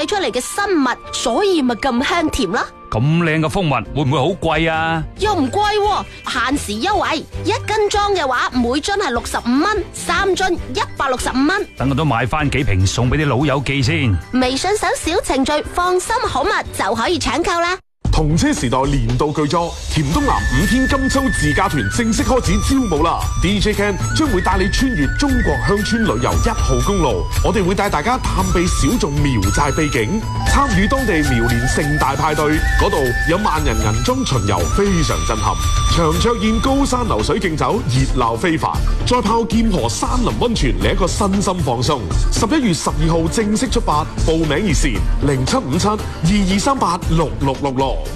出嚟嘅新物，所以咪咁香甜啦。 咁靚嘅蜂蜜會唔會好貴啊？ 又唔貴喎，限時優惠，1斤裝嘅話，每樽係65蚊，3樽165蚊。 等我都買翻幾瓶送俾啲老友記先。 微信搜小程序，放心好物就可以搶購啦。 童車時代年度巨作，甜東南5天金秋自駕團正式開始招募啦 ！DJ Ken 將會帶你穿越中國鄉村旅遊1號公路，我哋會帶大家探秘小眾苗寨秘境，參與當地苗年盛大派對，嗰度有萬人銀裝巡遊，非常震撼。長桌宴、高山流水競走，熱鬧非凡。再泡劍河山林溫泉，嚟一個身心放鬆。11月12號正式出發，報名熱線075722386666。